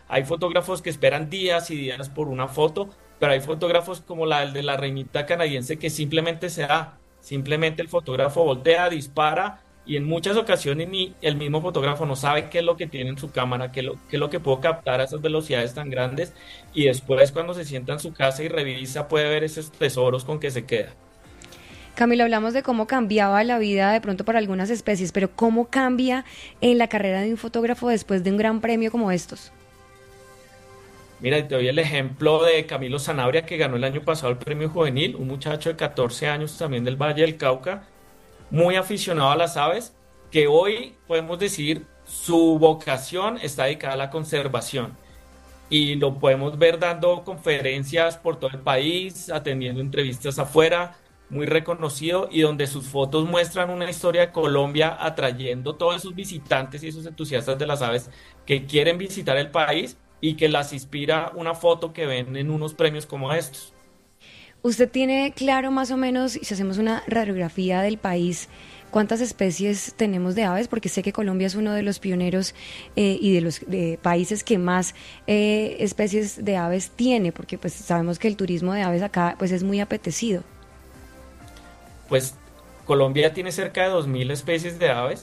Hay fotógrafos que esperan días y días por una foto, pero hay fotógrafos como el de la reinita canadiense que simplemente se da, simplemente el fotógrafo voltea, dispara y en muchas ocasiones ni el mismo fotógrafo no sabe qué es lo que tiene en su cámara, qué es lo que puedo captar a esas velocidades tan grandes y después cuando se sienta en su casa y revisa puede ver esos tesoros con que se queda. Camilo, hablamos de cómo cambiaba la vida de pronto para algunas especies, pero ¿cómo cambia en la carrera de un fotógrafo después de un gran premio como estos? Mira, te doy el ejemplo de Camilo Sanabria, que ganó el año pasado el premio juvenil, un muchacho de 14 años también del Valle del Cauca, muy aficionado a las aves, que hoy podemos decir su vocación está dedicada a la conservación. Y lo podemos ver dando conferencias por todo el país, atendiendo entrevistas afuera, muy reconocido y donde sus fotos muestran una historia de Colombia atrayendo todos esos visitantes y esos entusiastas de las aves que quieren visitar el país y que las inspira una foto que ven en unos premios como estos. ¿Usted tiene claro más o menos, si hacemos una radiografía del país, cuántas especies tenemos de aves? Porque sé que Colombia es uno de los pioneros y de los países que más especies de aves tiene, porque pues sabemos que el turismo de aves acá pues es muy apetecido. Pues Colombia tiene cerca de 2.000 especies de aves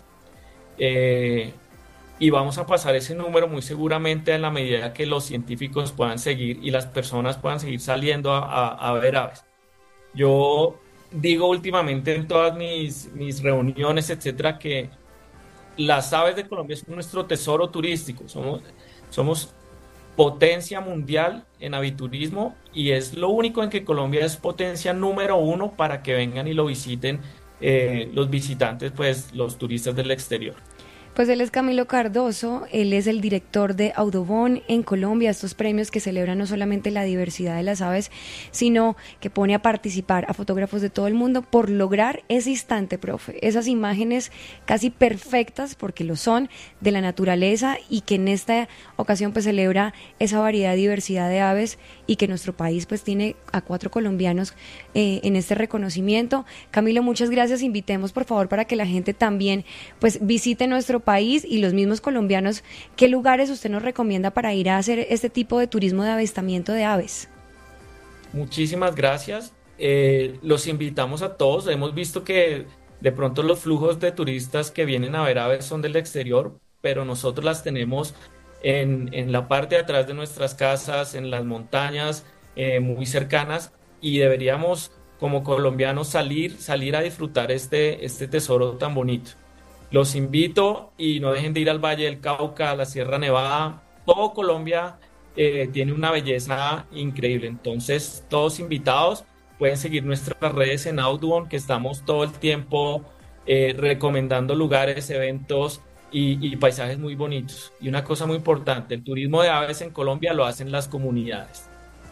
y vamos a pasar ese número muy seguramente en la medida que los científicos puedan seguir y las personas puedan seguir saliendo a ver aves. Yo digo últimamente en todas mis reuniones, etcétera, que las aves de Colombia son nuestro tesoro turístico. Somos potencia mundial en aviturismo y es lo único en que Colombia es potencia número uno para que vengan y lo visiten los visitantes, pues los turistas del exterior. Pues él es Camilo Cardoso, él es el director de Audubon en Colombia, estos premios que celebran no solamente la diversidad de las aves, sino que pone a participar a fotógrafos de todo el mundo por lograr ese instante, profe, esas imágenes casi perfectas, porque lo son, de la naturaleza y que en esta ocasión pues celebra esa variedad y diversidad de aves y que nuestro país pues tiene a 4 colombianos en este reconocimiento. Camilo, muchas gracias, invitemos por favor para que la gente también pues visite nuestro país y los mismos colombianos, ¿qué lugares usted nos recomienda para ir a hacer este tipo de turismo de avistamiento de aves? Muchísimas gracias. Los invitamos a todos. Hemos visto que de pronto los flujos de turistas que vienen a ver aves son del exterior, pero nosotros las tenemos en la parte de atrás de nuestras casas, en las montañas muy cercanas y deberíamos como colombianos salir a disfrutar este tesoro tan bonito. Los invito y no dejen de ir al Valle del Cauca, a la Sierra Nevada. Todo Colombia tiene una belleza increíble. Entonces, todos invitados. Pueden seguir nuestras redes en Audubon, que estamos todo el tiempo recomendando lugares, eventos y paisajes muy bonitos. Y una cosa muy importante, el turismo de aves en Colombia lo hacen las comunidades.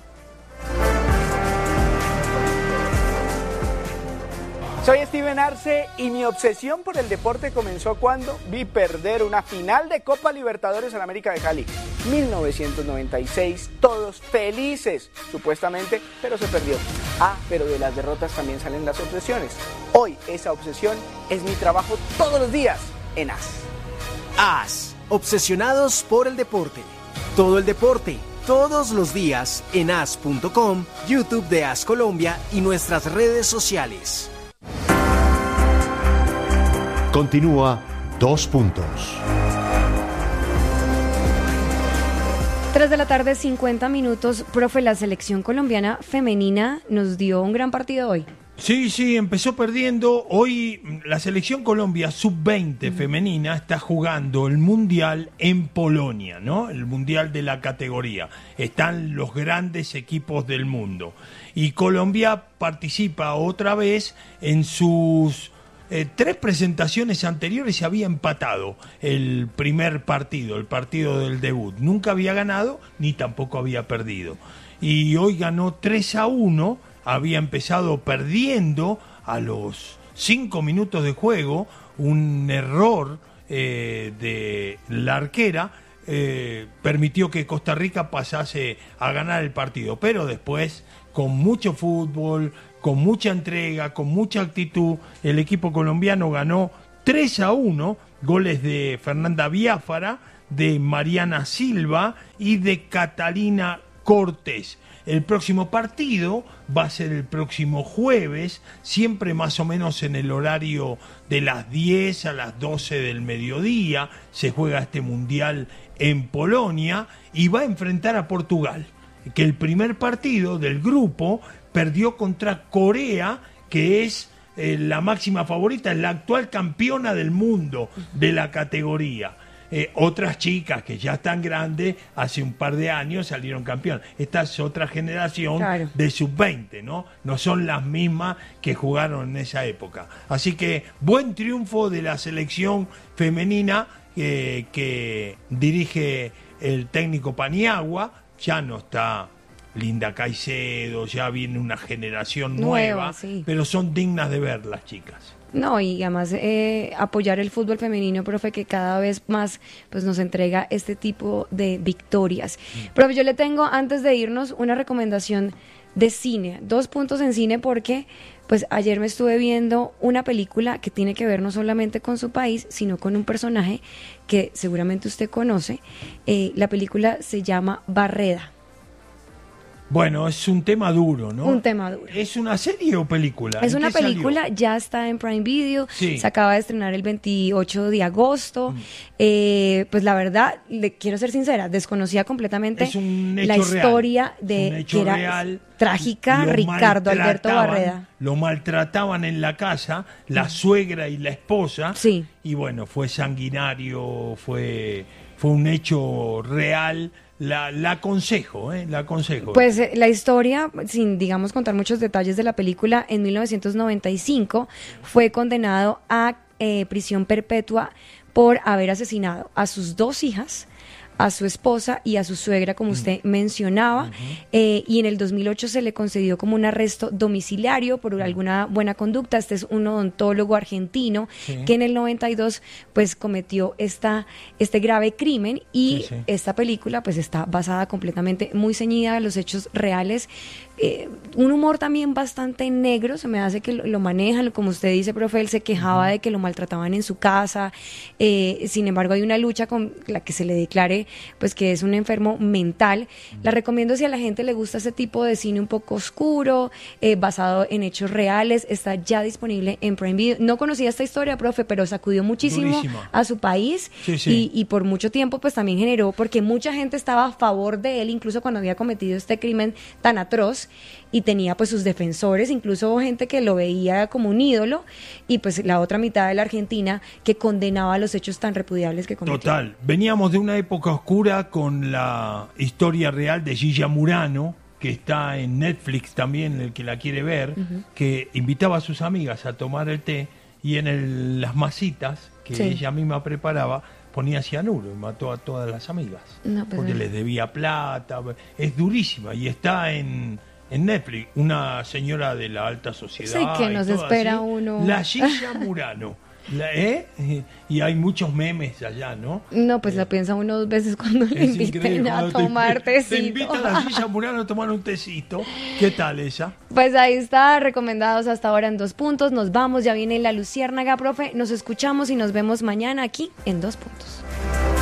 Soy Steven Arce y mi obsesión por el deporte comenzó cuando vi perder una final de Copa Libertadores en América de Cali. 1996, todos felices, supuestamente, pero se perdió. Pero de las derrotas también salen las obsesiones. Hoy esa obsesión es mi trabajo todos los días en AS. AS, obsesionados por el deporte. Todo el deporte, todos los días en as.com, YouTube de AS Colombia y nuestras redes sociales. Continúa 2 puntos. 3 de la tarde, 50 minutos. Profe, la selección colombiana femenina nos dio un gran partido hoy. Sí, empezó perdiendo. Hoy la selección Colombia sub-20 femenina está jugando el Mundial en Polonia, ¿no? El Mundial de la categoría. Están los grandes equipos del mundo. Y Colombia participa otra vez en sus 3 presentaciones anteriores. Se había empatado el primer partido, el partido del debut. Nunca había ganado ni tampoco había perdido. Y hoy ganó 3-1. Había empezado perdiendo a los 5 minutos de juego. Un error de la arquera permitió que Costa Rica pasase a ganar el partido. Pero después, con mucho fútbol, con mucha entrega, con mucha actitud, el equipo colombiano ganó 3-1, goles de Fernanda Biafara, de Mariana Silva y de Catalina Cortés. El próximo partido va a ser el próximo jueves, siempre más o menos en el horario de las 10 a las 12 del mediodía. Se juega este mundial en Polonia y va a enfrentar a Portugal, que el primer partido del grupo perdió contra Corea, que es la máxima favorita, es la actual campeona del mundo de la categoría. Otras chicas que ya están grandes, hace un par de años salieron campeonas. Esta es otra generación, claro, de sub-20, ¿no? No son las mismas que jugaron en esa época. Así que buen triunfo de la selección femenina que dirige el técnico Paniagua. Ya no está Linda Caicedo, ya viene una generación nueva, sí, pero son dignas de ver las chicas. No, y además apoyar el fútbol femenino, profe, que cada vez más pues nos entrega este tipo de victorias. Profe, yo le tengo, antes de irnos, una recomendación de cine, 2 puntos en cine, porque pues ayer me estuve viendo una película que tiene que ver no solamente con su país, sino con un personaje que seguramente usted conoce. La película se llama Barreda. Bueno, es un tema duro, ¿no? Un tema duro. ¿Es una serie o película? Es una película, salió? Ya está en Prime Video, sí, se acaba de estrenar el 28 de agosto. Pues la verdad, le quiero ser sincera, desconocía completamente la historia de que era real, trágica. Ricardo Alberto Barreda. Lo maltrataban en la casa, la suegra y la esposa. Sí. Y bueno, fue sanguinario, fue un hecho real. La aconsejo. Pues la historia, sin digamos contar muchos detalles de la película, en 1995 fue condenado a prisión perpetua por haber asesinado a sus 2 hijas, a su esposa y a su suegra, como usted mencionaba, y en el 2008 se le concedió como un arresto domiciliario por alguna buena conducta. Este es un odontólogo argentino, sí, que en el 92 pues cometió este grave crimen, y sí, esta película pues está basada completamente, muy ceñida a los hechos reales. Un humor también bastante negro, se me hace que lo manejan, como usted dice, profe. Él se quejaba de que lo maltrataban en su casa, sin embargo hay una lucha con la que se le declare pues que es un enfermo mental. La recomiendo si a la gente le gusta ese tipo de cine un poco oscuro, basado en hechos reales. Está ya disponible en Prime Video. No conocía esta historia, profe, pero sacudió muchísimo Durísima. A su país, sí, sí. Y por mucho tiempo pues también generó, porque mucha gente estaba a favor de él, incluso cuando había cometido este crimen tan atroz, y tenía pues sus defensores, incluso gente que lo veía como un ídolo, y pues la otra mitad de la Argentina que condenaba los hechos tan repudiables que cometió. Total, veníamos de una época oscura con la historia real de Gilla Murano, que está en Netflix también, el que la quiere ver, que invitaba a sus amigas a tomar el té, y en las masitas que sí, ella misma preparaba, ponía cianuro y mató a todas las amigas, porque les debía plata. Es durísima, y está en Netflix, una señora de la alta sociedad. Sí, que nos espera así, uno. La Gilla Murano. Y hay muchos memes allá, ¿no? No, pues la piensa uno 2 veces cuando le inviten a tomar tecito. Te invitan a la Gilla Murano a tomar un tecito. ¿Qué tal esa? Pues ahí está, recomendados hasta ahora en 2 puntos. Nos vamos, ya viene La Luciérnaga, profe. Nos escuchamos y nos vemos mañana aquí en 2 puntos.